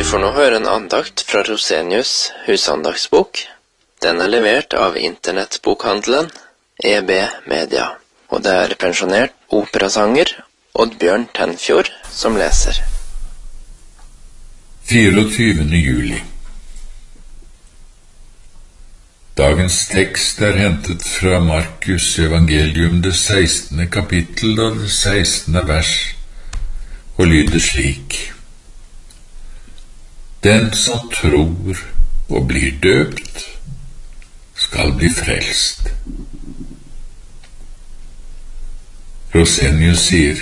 Du får nå høre en andakt fra Rosenius husandagsbok. Den er levert av internettbokhandelen EB Media, og det er pensjonert operasanger Oddbjørn Tenfjord som leser. 24. juli. Dagens tekst er hentet fra Markus evangelium, det 16. kapittel og det 16. vers, og lyder slik: Den som tror og blir døpt, skal bli frelst. Rosenius sier: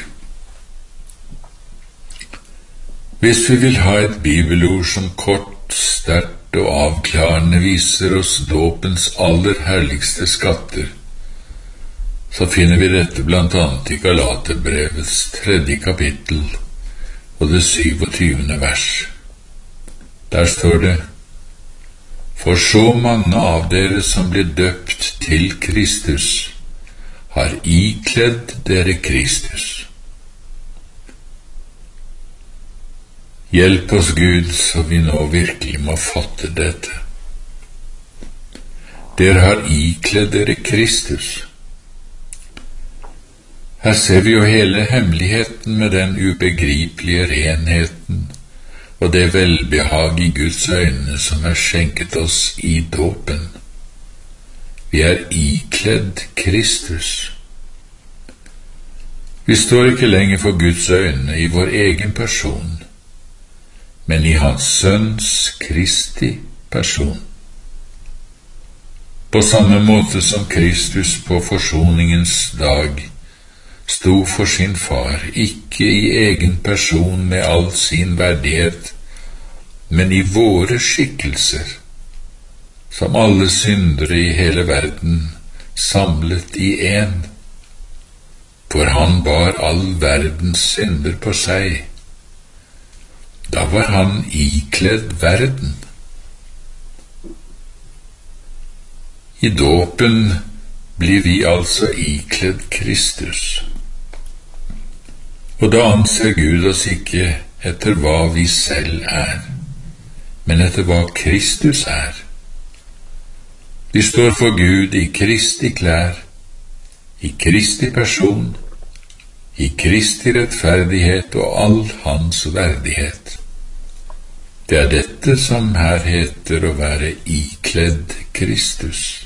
Hvis vi vil ha et bibelord som kort, sterkt og avklarende viser oss dåpens aller herligste skatter, så finner vi dette blant annet i Galaterbrevets 3. kapittel og det 27. vers. Der står det: For så mange av dere som blir døpt til Kristus, har ikledd dere Kristus. Hjelp oss, Gud, så vi nå virkelig må fatte dette. Dere har ikledd dere Kristus. Her ser vi jo hele hemmeligheten med den ubegripelige renheten og det velbehag i Guds øyne som er skjenket oss i dåpen. Vi er ikledd Kristus. Vi står ikke lenger for Guds øyne i vår egen person, men i Hans Sønns Kristi person. På samme måte som Kristus på forsoningens dag sto for sin far, ikke i egen person med all sin verdighet, men i våre skikkelser, som alle syndere i hele verden, samlet i en. For han bar all verdens synder på seg. Da var han ikledd verden. I dåpen blir vi altså ikledd Kristus. Og da anser Gud oss ikke etter hva vi selv er, men etter hva Kristus er. Vi står for Gud i Kristi klær, i Kristi person, i Kristi rettferdighet og all hans verdighet. Det er dette som her heter å være ikledd Kristus.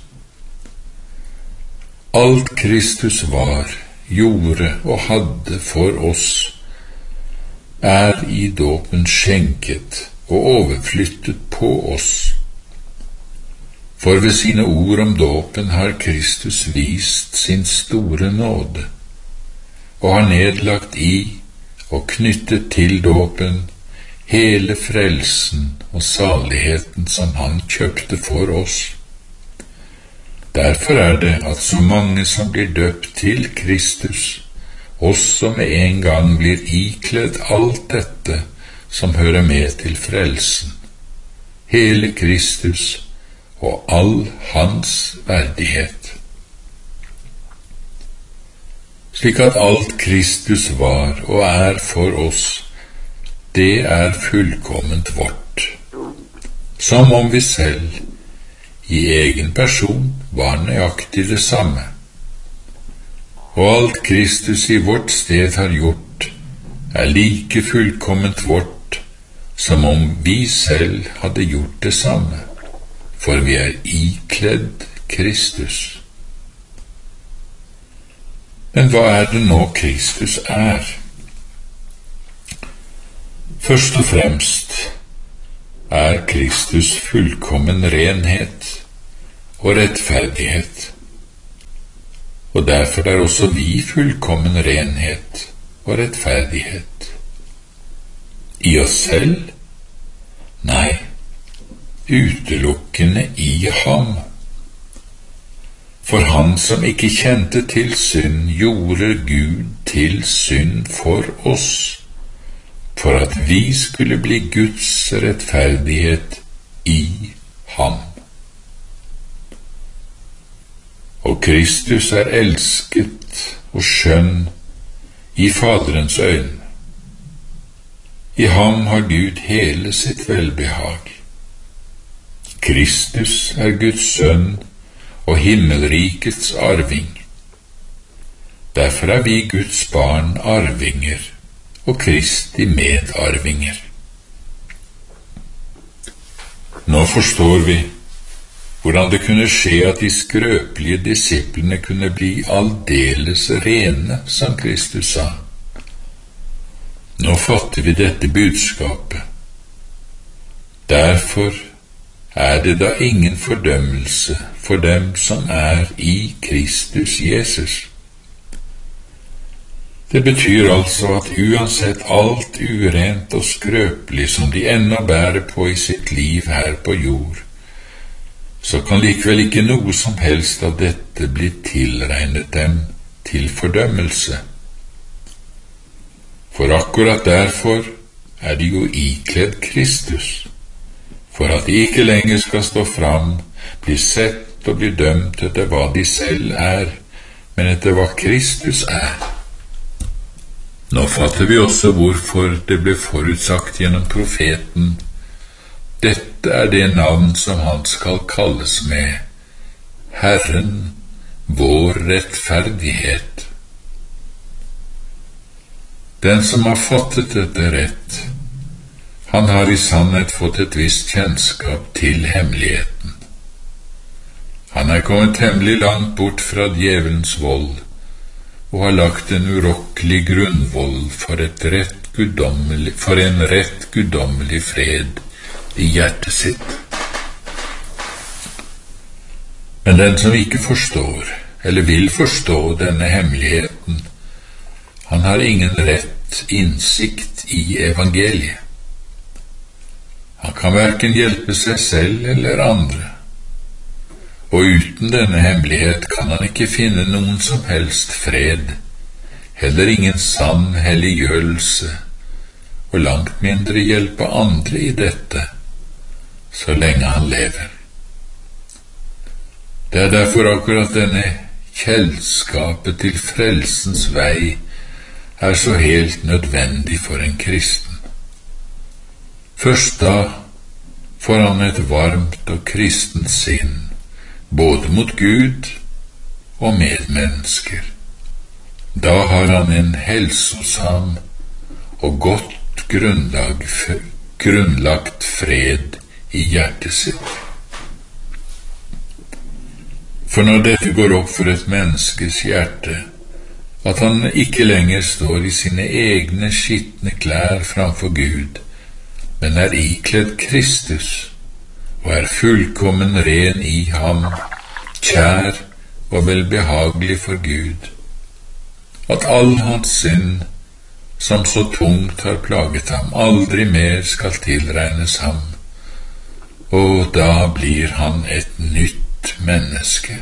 Alt Kristus var, gjorde og hadde for oss, er i dåpen skjenket og overflyttet på oss. For ved sine ord om dåpen har Kristus vist sin store nåde, og har nedlagt i og knyttet til dåpen hele frelsen og saligheten som han kjøpte for oss. Derfor er det at så mange som blir døpt til Kristus, også med en gang blir ikledd alt dette som hører med til frelsen, hele Kristus og all hans verdighet. Slik at alt Kristus var og er for oss, det er fullkomment vårt, som om vi selv i egen person var nøyaktig det samme. Og alt Kristus i vårt sted har gjort, er like fullkomment vårt, som om vi selv hadde gjort det samme, for vi er ikledd Kristus. Men hva er det nå Kristus er? Først og fremst er Kristus fullkommen renhet og rettferdighet, og derfor er også vi fullkommen renhet og rettferdighet. I oss selv? Nei, utelukkende i ham. For han som ikke kjente til synd, gjorde Gud til synd for oss, for at vi skulle bli Guds rettferdighet i ham. Og Kristus er elsket og skjønn i Faderens øyne. I ham har Gud hele sitt velbehag. Kristus er Guds sønn og himmelrikets arving. Derfor er vi Guds barn arvinger og Kristi medarvinger. Nå forstår vi hvordan det kunne skje at de skrøpelige disiplene kunne bli aldeles rene, som Kristus sa. Nå fatter vi dette budskapet. Derfor er det da ingen fordømmelse for dem som er i Kristus Jesus. Det betyr altså at uansett alt urent og skrøpelig som de ennå bærer på i sitt liv her på jord, så kan likevel ikke noe som helst av dette bli tilregnet dem til fordømmelse. For akkurat derfor er de jo ikledd Kristus, for at de ikke lenger skal stå fram, bli sett og bli dømt etter hva de selv er, men etter hva Kristus er. Nå fatter vi også hvorfor det ble forutsagt gjennom profeten: dette er det navn som han skal kalles med, Herren, vår rettferdighet. Den som har fattet dette rett, han har i sannhet fått et visst kjennskap til hemmeligheten. Han er kommet temmelig langt bort fra djevelens vold, og har lagt en urokkelig grunnvoll for en rett guddommelig fred i hjertet sitt. Men den som ikke forstår, eller vil forstå denne hemmeligheten, han har ingen rett innsikt i evangeliet. Han kan hverken hjelpe seg selv eller andre, og uten denne hemmelighet kan han ikke finne noen som helst fred, heller ingen sann helliggjørelse, og langt mindre hjelpe andre i dette, så lenge han lever. Det er derfor akkurat denne kjennskapet til frelsens vei er så helt nødvendig for en kristen. Først da får han et varmt og kristent sinn, både mot Gud og medmennesker. Da har han en helsosam og godt grunnlagt fred i hjertet sitt. For når dette går opp for et menneskes hjerte, at han ikke lenger står i sine egne skitne klær framfor Gud, men er ikledd Kristus, og er fullkommen ren i ham, kjær og velbehagelig for Gud, at all hans synd, som så tungt har plaget ham, aldri mer skal tilregnes ham, og da blir han et nytt menneske.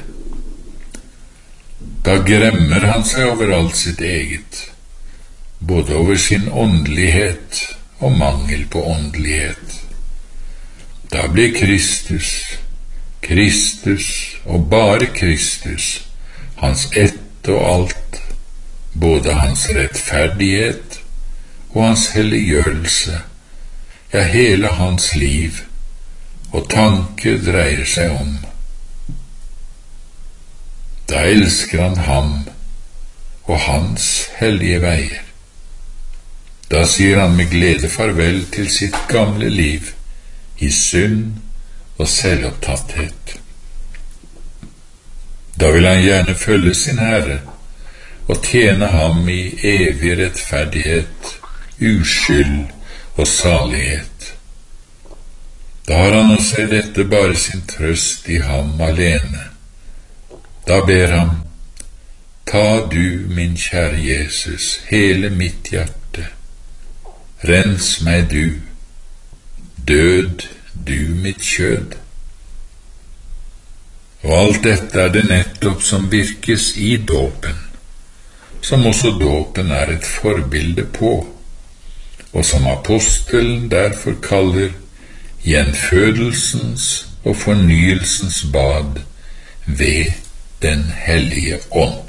Da gremmer han seg over alt sitt eget, både over sin åndelighet og mangel på åndelighet. Da blir Kristus og bare Kristus, hans ett og alt, både hans rettferdighet og hans helliggjørelse, ja, hele hans liv og tanke dreier seg om. Da elsker han ham og hans hellige veier. Da sier han med glede farvel til sitt gamle liv, i synd og selvopptatthet. Da vil han gjerne følge sin Herre og tjene ham i evig rettferdighet, uskyld og salighet. Da har han også i dette bare sin trøst i ham alene. Da ber han: ta du, min kjære Jesus, hele mitt hjerte, rens meg du, død du mitt kjød. Og alt dette er det nettopp som virkes i dåpen, som også dåpen er et forbilde på, og som apostelen derfor kaller gjenfødelsens og fornyelsens bad ved Den hellige ånd.